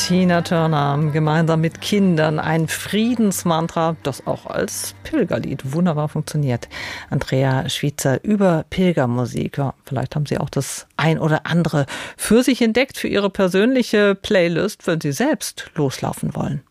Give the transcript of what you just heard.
Tina Turner gemeinsam mit Kindern. Ein Friedensmantra, das auch als Pilgerlied wunderbar funktioniert. Andrea Schweizer über Pilgermusik. Ja, vielleicht haben Sie auch das ein oder andere für sich entdeckt, für Ihre persönliche Playlist, wenn Sie selbst loslaufen wollen.